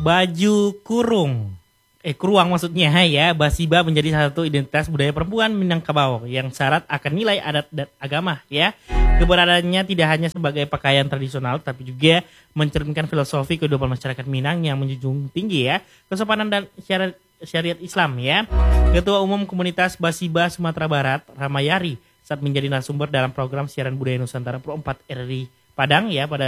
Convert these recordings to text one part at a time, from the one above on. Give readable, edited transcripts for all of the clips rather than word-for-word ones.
Baju kruang maksudnya ya, basiba menjadi salah satu identitas budaya perempuan Minangkabau yang syarat akan nilai adat dan agama ya. Keberadaannya tidak hanya sebagai pakaian tradisional tapi juga mencerminkan filosofi kehidupan masyarakat Minang yang menjunjung tinggi ya kesopanan dan syariat Islam ya. Ketua Umum Komunitas Basiba Sumatera Barat, Ramayari, saat menjadi narasumber dalam program siaran budaya Nusantara Pro 4 RRI Padang ya pada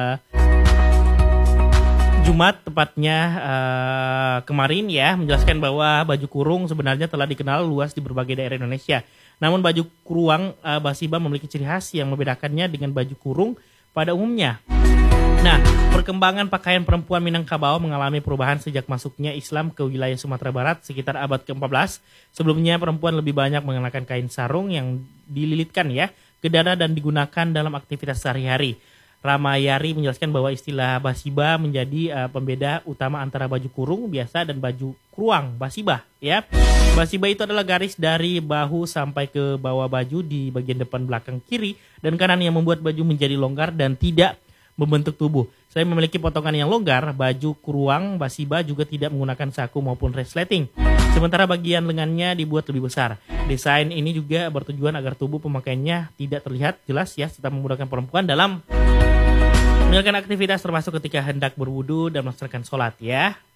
Jumat tepatnya kemarin ya, menjelaskan bahwa baju kurung sebenarnya telah dikenal luas di berbagai daerah Indonesia. Namun baju kruang Basiba memiliki ciri khas yang membedakannya dengan baju kurung pada umumnya. Nah, perkembangan pakaian perempuan Minangkabau mengalami perubahan sejak masuknya Islam ke wilayah Sumatera Barat sekitar abad ke-14. Sebelumnya perempuan lebih banyak mengenakan kain sarung yang dililitkan ya ke dada dan digunakan dalam aktivitas sehari-hari. Ramayari menjelaskan bahwa istilah basiba menjadi pembeda utama antara baju kurung biasa dan baju kruang basiba ya. Basiba itu adalah garis dari bahu sampai ke bawah baju di bagian depan belakang kiri dan kanan yang membuat baju menjadi longgar dan tidak membentuk tubuh. Selain memiliki potongan yang longgar, baju kruang basiba juga tidak menggunakan saku maupun resleting. Sementara bagian lengannya dibuat lebih besar. Desain ini juga bertujuan agar tubuh pemakaiannya tidak terlihat jelas ya, serta memudahkan perempuan dalam menjalankan aktivitas termasuk ketika hendak berwudu dan melaksanakan sholat ya.